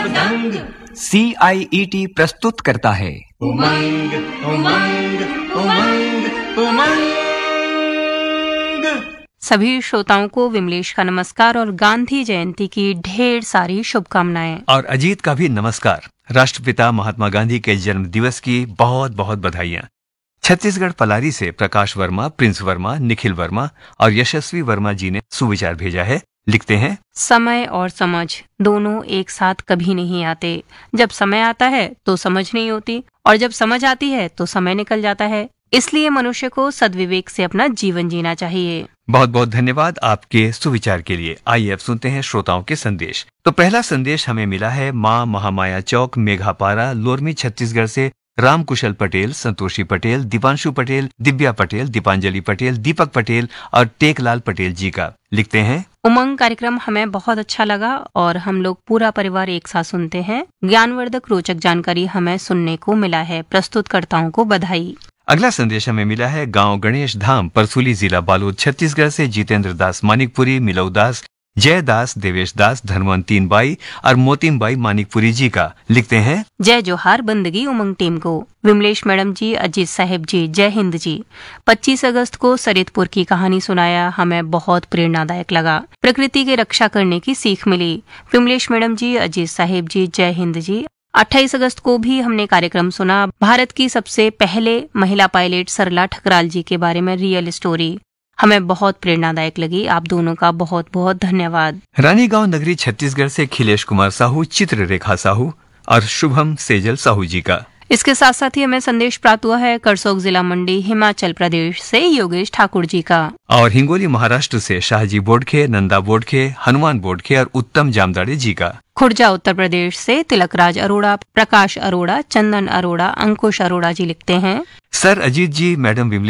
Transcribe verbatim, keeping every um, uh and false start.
मृदंग। सी आई E T प्रस्तुत करता है उमंग उमंग उमंग उमंग। सभी श्रोताओं को विमलेश का नमस्कार और गांधी जयंती की ढेर सारी शुभकामनाएं। और अजीत का भी नमस्कार। राष्ट्रपिता महात्मा गांधी के जन्म दिवस की बहुत बहुत बधाइयां। छत्तीसगढ़ पलारी से प्रकाश वर्मा, प्रिंस वर्मा, निखिल वर्मा और यशस्वी वर्मा जी ने सुविचार भेजा है। लिखते हैं, समय और समझ दोनों एक साथ कभी नहीं आते। जब समय आता है तो समझ नहीं होती और जब समझ आती है तो समय निकल जाता है। इसलिए मनुष्य को सद्विवेक से अपना जीवन जीना चाहिए। बहुत बहुत धन्यवाद आपके सुविचार के लिए। आइए अब सुनते हैं श्रोताओं के संदेश। तो पहला संदेश हमें मिला है माँ महामाया चौक, मेघापारा, लोरमी, छत्तीसगढ़ से राम कुशल पटेल, संतोषी पटेल, दीपांशु पटेल, दिव्या पटेल, दीपांजलि पटेल, दीपक पटेल और टेकलाल पटेल जी का। लिखते हैं, उमंग कार्यक्रम हमें बहुत अच्छा लगा और हम लोग पूरा परिवार एक साथ सुनते हैं। ज्ञानवर्धक रोचक जानकारी हमें सुनने को मिला है। प्रस्तुतकर्ताओं को बधाई। अगला संदेश हमें मिला है गांव गणेश धाम, परसुली, जिला बालोद, छत्तीसगढ़ से जितेंद्र दास मानिकपुरी, मिलऊ दास, जय दास, देवेश दास, धनवंतीन बाई और मोतीम बाई मानिकपुरी जी का। लिखते हैं, जय जोहार बंदगी उमंग टीम को। विमलेश मैडम जी, अजीत साहिब जी, जय हिंद जी। पच्चीस अगस्त को सरितपुर की कहानी सुनाया, हमें बहुत प्रेरणादायक लगा। प्रकृति की रक्षा करने की सीख मिली। विमलेश मैडम जी, अजीत साहिब जी, जय हिंद जी। अट्ठाईस अगस्त को भी हमने कार्यक्रम सुना। भारत की सबसे पहले महिला पायलट सरला ठकराल जी के बारे में रियल स्टोरी हमें बहुत प्रेरणादायक लगी। आप दोनों का बहुत बहुत धन्यवाद। रानीगांव नगरी, छत्तीसगढ़ से खिलेश कुमार साहू, चित्ररेखा साहू और शुभम सेजल साहू जी का। इसके साथ साथ ही हमें संदेश प्राप्त हुआ है करसोग जिला मंडी, हिमाचल प्रदेश से योगेश ठाकुर जी का। और हिंगोली महाराष्ट्र से शाहजी बोडखे, नंदा बोडखे, हनुमान बोडखे और उत्तम जामदाड़े जी का। खुर्जा उत्तर प्रदेश से तिलकराज अरोड़ा, प्रकाश अरोड़ा, चंदन अरोड़ा, अंकुश अरोड़ा जी लिखते हैं, सर अजीत जी, मैडम विमलेश